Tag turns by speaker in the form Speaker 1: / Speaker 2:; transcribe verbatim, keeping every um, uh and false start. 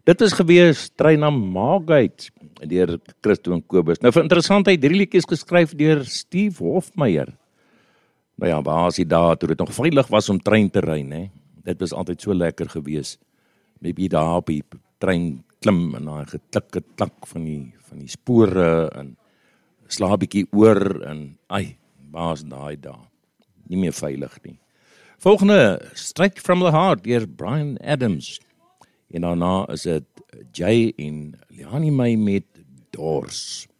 Speaker 1: Dit is gewees Trein na Margate deur Christo en Kobus. Nou vir interessantheid, hierdie liedjie is geskryf deur Steve Hofmeyer. Nou ja, waar is die dae toe dit nog veilig was om trein te ry, né? Dit was altyd so lekker gewees. Maybe daar op die trein klim en daai geklik geklak van die van die spore en slaap bietjie oor en ai, waar is daai dae? Nie meer veilig nie. Volgende, Straight from the Heart deur Bryan Adams. En daarna is dit Jay en Liani May met Dors.